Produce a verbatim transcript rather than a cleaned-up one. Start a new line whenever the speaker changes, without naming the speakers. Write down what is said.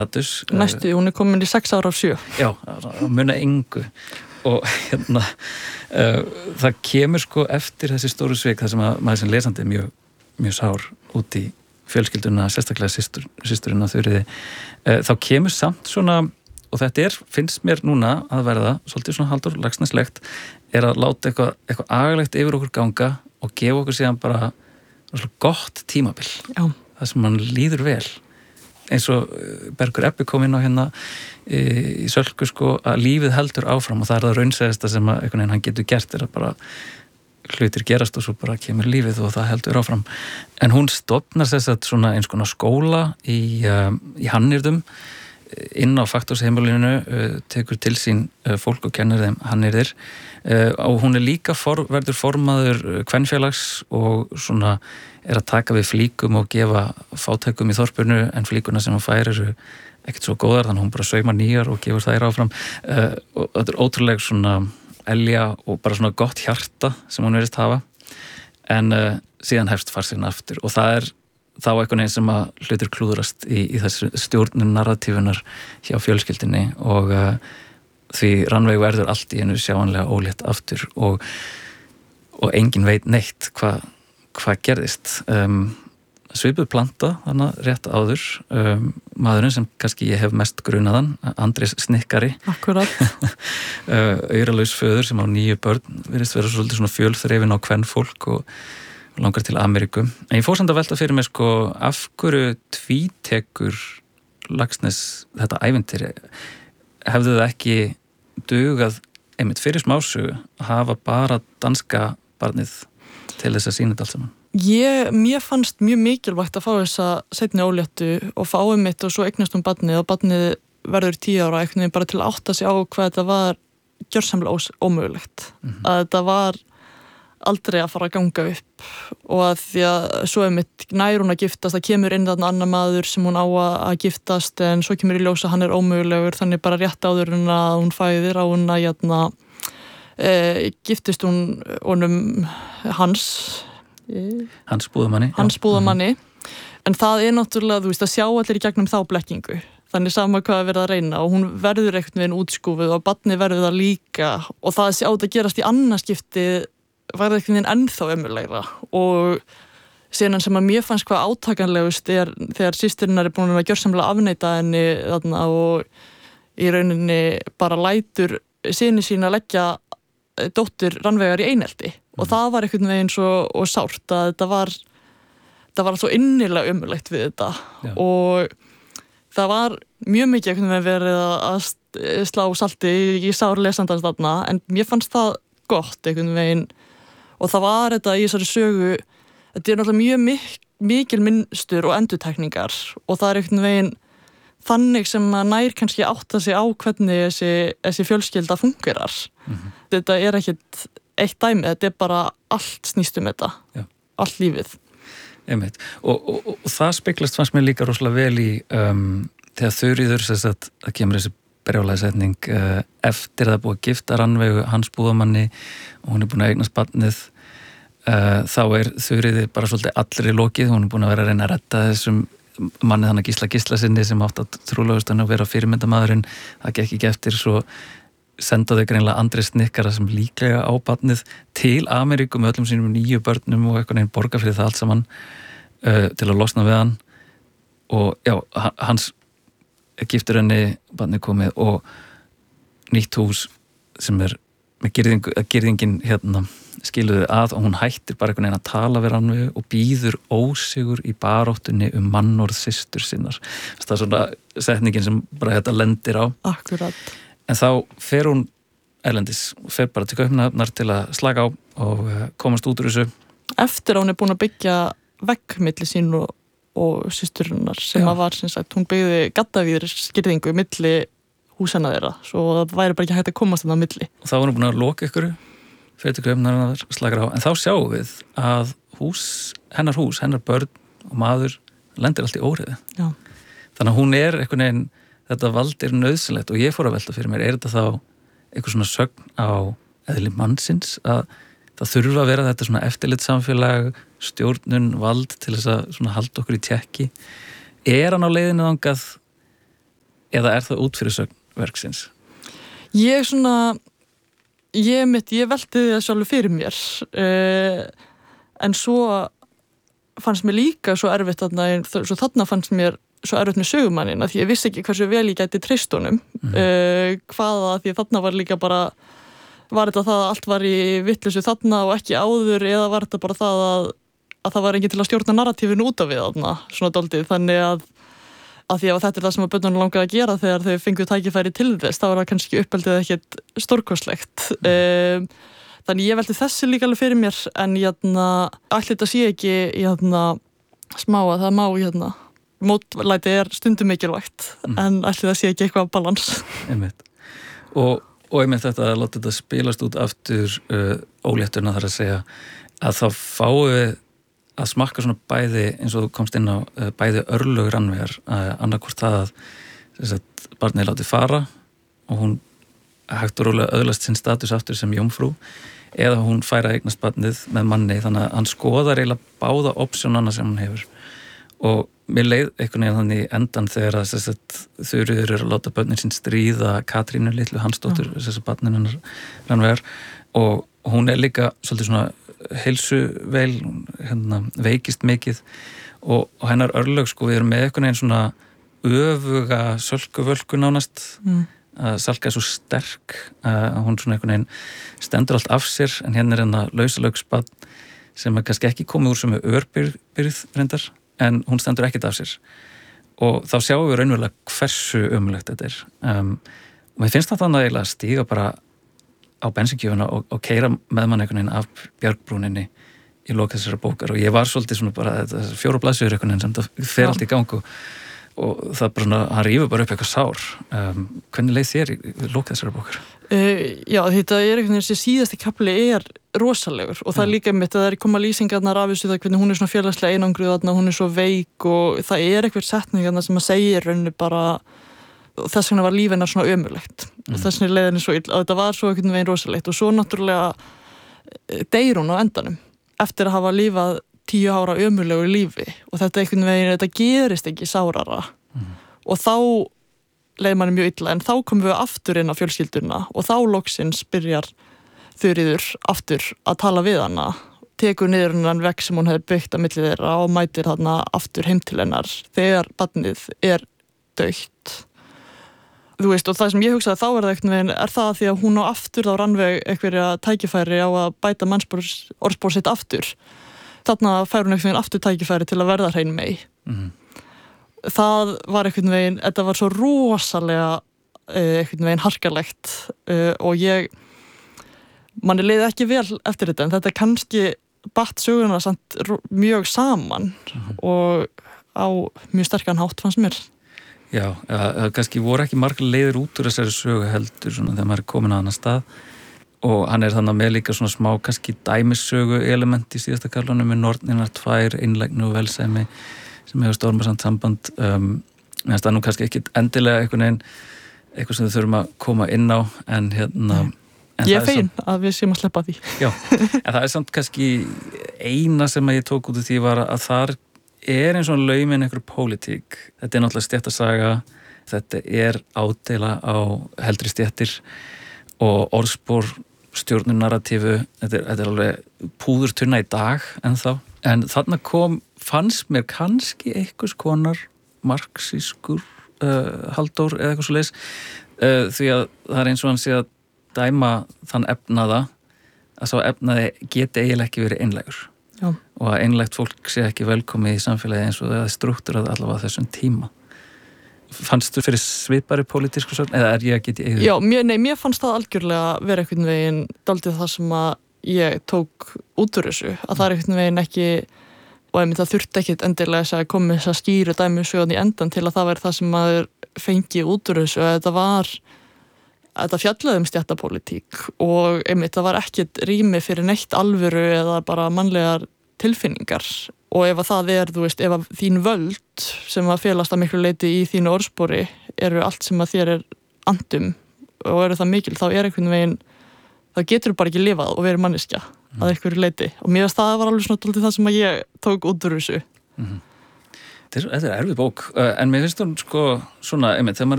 status.
Næstu, hún er komin í sex ára af sjö.
Já, að muna engu. Og hérna, uh, það kemur sko eftir þessi stóru svik, það sem að maður sem lesandi er mjög, mjög sár út í fjölskylduna, sérstaklega systur, systurinn að Þuríði. Uh, þá kemur samt svona, og þetta er, finnst mér núna að verða, svolítið svona Halldór Laxnesslegt, er að láta eitthvað, eitthvað agalegt yfir okkur ganga og gefa okkur síðan bara svona gott tímabil.
Já.
Það sem mann líður vel. Eins og Bergur Ebbi kom inn á hérna í Sölku sko að lífið heldur áfram og það er það raunsæðasta sem að einhvern veginn hann getur gert er að bara hlutir gerast og svo bara kemur lífið og það heldur áfram. En hún stofnar þess að svona eins konar skóla í, í Hannyrðum inn á Faktorsheimilinu, tekur til sín fólk og kennir þeim hannyrðir og hún er líka for, verður formaður kvenfélags og svona er að taka við flíkum og gefa fátækum í þorpinu en flíkuna sem hún fær eru ekkert svo góðar þannig hún bara saumar nýjar og gefur þær áfram uh, og þetta er ótrúlega svona elja og bara svona gott hjarta sem hún verðist hafa en uh, síðan hefst farsinn aftur og það er þá eitthvað einn sem að hlutir klúðrast í, í þessu stjórnun narratífunar hjá fjölskyldinni og uh, því Rannveig verður allt í einu sjáanlega ólétt aftur og, og enginn veit neitt hvað hvað gerðist um, svipuð planta þannig rétt áður um, maðurinn sem kannski ég hef mest grunaðan Andrés Snikkari
Akkurat
uh, auralaus föður sem á níu börn virðist vera svolítið svona fjölþrifin á kvenfólk og, og langar til Ameríku en ég fór samt að velta fyrir mig sko af hverju tvítekur Laxness þetta ævintýri hefðu það ekki dugað einmitt fyrir smásugu að hafa bara danska barnið til þess að sína þetta allt saman?
Ég, mér fannst mjög mikilvægt að fá þessa seinni óléttu og fá um mitt og svo eignast um barnið og barnið verður tíu ára eitthvað bara til að átta sig á hvað þetta var gjörsamlega ómögulegt. Mm-hmm. Að þetta var aldrei að fara að ganga upp og að því að svo um mitt nær hún að giftast, það kemur inn þarna annar maður sem hún á að giftast en svo kemur í ljós að hann er ómögulegur þannig bara rétt áður en að hún fæðir á hún að jætna E, giftist hún honum hans
e, hans búðamanni
hans búðamanni mm. en það er náttúrulega, þú veist, að sjá allir í gegnum þá blekkingu, þannig sama hvað er verið að reyna og hún verður einhvern veginn útskúfuð og barnið verður það líka og það að sjá þetta gerast í annarskipti var einhvern veginn ennþá ömurlegra og síðan sem að mér fannst hvað átakanlegust er þegar systirinnar er búin að gjörsamlega afneita henni þarna og í rauninni bara lætur syni sína leggja dóttur Rannveigar í einelti mm. og það var einhvern veginn svo og sárt að þetta var það var svo innilega umurlegt við þetta Já. Og það var mjög mikið einhvern veginn verið að slá salti í, í sár lesandans þarna en mér fannst það gott einhvern veginn og það var þetta í þessari sögu þetta er náttúrulega mjög mik mikil minnstur og endurtekningar og það er einhvern veginn þannig sem að nær kannski átta sig á hvernig þessi, þessi fjölskylda fungerar. Mm-hmm. Þetta er ekkit eitt dæmi, þetta er bara allt snýst um þetta, Já. Allt lífið.
Einmitt. Og, og, og, og það speglast fannst mér líka rosalega vel í um, þegar Þuríður sess að það kemur þessi brjálæðisetning uh, eftir að það er búið að gifta Rannveigu hans búðamanni og hún er búin að eignast barnið uh, þá er Þuríður bara svolítið allir í lokið, hún er búin að vera að reyna að redda þessum manni þannig Gísla Gísla sinni sem átt að trúlegust hann að vera fyrirmyndamadurinn það gekk ekki eftir svo sendaði greinlega Andrés Snikkara sem líklega á barnið til Ameríku með öllum sínum nýju börnum og eitthvað neginn borga fyrir það allt saman uh, til að losna við hann og já, hans giftur henni barnið komið og nýtt hús sem er með girðing, girðingin hérna skiluðu að og hún hættir bara einhvern veginn að tala við hann og býður ósigur í baróttunni um mannorð systur sinnar. Það er svona setningin sem bara þetta lendir á.
Akkurat.
En þá fer hún erlendis og fer bara til Kaupmannahafnar til að slaka á og komast út úr þessu.
Eftir að hún er búin að byggja vegg milli sín og, og systurinnar sem að var sem sagt, hún byggði gaddavíðir skirðingu milli húsana þeirra, svo það væri bara ekki hægt að komast þarna á milli.
Og þá var hún búin að loka ykkur fyrir til Kaupmannahafnar og slakar á. En þá sjáum við að hús, hennar hús, hennar börn og maður lendir allt í óreiðu.
Já.
Þannig að hún er einhvern veginn, þetta vald er nauðsynlegt og ég fór að velta fyrir mér, er þetta þá eitthvað svona sögn á eðli mannsins að það þurfa að vera þetta svona eftirlitssamfélag, stjórnun, vald til þess að svona halda okkur í tékki. Er hann á leiðinu þangað eða er það út fyrir sögnverksins?
Ég svona ég mitt, ég velti það sjálfur fyrir mér uh, en svo fannst mér líka svo erfitt þarna, svo þarna fannst mér svo erfitt með sögumannin að því ég vissi ekki hversu vel ég gæti treyst honum mm. uh, hvaða, því þarna var líka bara var þetta það að allt var í vitleysu þarna og ekki áður eða var þetta bara það að, að það var enginn til að stjórna narratífinu út af við þarna, svona dálítið, þannig að að því að þetta er það sem að börnunum langaði að gera þegar þau fengu tækifæri til þess, þá var það kannski uppeldið ekkert stórkostlegt mm. um, þannig ég velti þessi líka alveg fyrir mér en jæna, allir þetta sé ekki jæna, smá að það má jæna, mótlæti er stundum mikilvægt mm. en allir það sé ekki eitthvað balans
einmitt. og, og einmitt þetta að láta þetta spilast út aftur uh, ólétturna þar að segja að þá fáum við að smakka svona bæði eins og þú komst inn á uh, bæði örlög Rannveigar uh, annarkvort það að, að barnið látið fara og hún hægt og rólega öðlast sinn status aftur sem jómfrú eða hún fær að eignast barnið með manni þannig að hann skoðar eiginlega báða opsjónana sem hann hefur og mér leið einhvern veginn þannig í endan þegar að Þuríður eru að láta börnin sín stríða Katrínu litlu Hansdóttur þess að barnin hennar Rannveigar og hún er líka svolítið svona heilsuvel, hérna, veikist mikið og, og hennar örlög sko, við erum með einhvern veginn svona öfuga sölkuvölku nánast mm. að Salka er svo sterk að hún svona einhvern veginn stendur allt af sér en hérna er hérna lausalaugsbarn sem er kannski ekki komið úr sem er örbyrð reyndar en hún stendur ekkert af sér og þá sjáum við raunverulega hversu ömulegt þetta er um, og mér finnst það þannig eiginlega að stíga bara á bensíngjöfuna og, og keyra með mann einhvern veginn af bjargbrúninni í lok þessara bókar og ég var svolítið svona bara þessar fjóra blaðsíður einhvern veginn sem það fer allt í gang og, og það bara svona, hann rífur bara upp eitthvað sár um, hvernig leið þér í, í lok þessara bókar?
Uh, já, þetta er einhvern veginn sem síðasti kapli er rosalegur og það er líka mitt að það er koma lýsingarnar af þessu það hvernig hún er svona félagslega einangruð þarna, hún er svo veik og það er eitthvað setningarna sem að segja rauninu bara og þess vegna var líf hennar svona ömurlegt mm. og þess vegna leiðinni svo ill að þetta var svo einhvern veginn rosalegt og svo náttúrulega deyr hún á endanum eftir að hafa lífað tíu ára ömurlegu lífi og þetta einhvern veginn, þetta gerist ekki sárara mm. og þá leið manni mjög illa en þá komum við aftur inn á fjölskylduna og þá loksins byrjar Þuríður aftur að tala við hana tekur niður hennan vegg sem hún hefði byggt að milli þeirra og mætir þarna aftur heim til hennar þegar barnið er dautt þú veist, og það sem ég hugsaði þá er það einhvern veginn, er það því að hún á aftur þá Rannveig einhverja tækifæri á að bæta mannsorðspor sitt aftur. Þarna fær hún einhvern veginn aftur tækifæri til að verða hrein mei. Mm-hmm. Það var einhvern veginn, þetta var svo rosalega einhvern veginn harkalegt og ég, manni leiði ekki vel eftir þetta, en þetta kannski batt söguna samt mjög saman mm-hmm. og á mjög sterkan hátt fannst mér.
Já, ja, kannski voru ekki margar leiðir út úr þessari sögu heldur svona þegar maður er komin að annan stað og hann er þannig með líka svona smá kannski dæmissögu element í síðasta kaflanum með norninar tvær, einlægni og velsæmi sem hefur stormasamt samband um, en það er nú kannski ekki endilega einhvern veginn eitthvað sem við þurfum að koma inn á en hérna en
ég er fegin samt, að við séum að sleppa því
já, en það er samt kannski eina sem ég tók út úr því var að þar er eins og lauminn einhverju pólitík. Þetta er náttúrulega stéttasaga, þetta er ádeila á heldri stéttir og orðspor stjórnun narratífu, þetta er, þetta er alveg púðurtunna í dag ennþá. En þarna kom, fannst mér kannski einhvers konar marxískur uh, Halldór eða eitthvað svo leis, uh, því að það er eins og hann sé að dæma þann efnaða að sá efnaði geti eiginlega ekki verið einlægur. Já. Og að einlægt fólk sé ekki velkomið í samfélagi eins og það er struktúrað allavega þessum tíma. Fannst þú fyrir svipari pólitísku sorg eða er ég að geta í eigu?
Já, mér, nei, mér fannst það algjörlega vera einhvern veginn dálítið það sem að ég tók út úr þessu, að það er einhvern veginn ekki og einmitt það þurfti ekkit endilega þess að koma þess að skýra dæmi sögðan í endan til að það væri það sem maður fengi út úr þessu, að þetta var að þetta fjallaði um stjættapólitík og einmitt það var ekkit rými fyrir neitt alvöru eða bara mannlegar tilfinningar og ef að það er, þú veist, ef að þín völd sem að felast að miklu leiti í þínu orðspori eru allt sem að þér er andum og eru það mikil, þá er einhvern veginn, þá getur þú bara ekki lifað og verið manneskja mm. að einhverju leiti og mér finnst það var alveg svona dálítið það sem að ég tók út úr þessu.
Mm-hmm. Þetta er erfið bók, en mér finnst hún sko svona, einmitt, þegar maður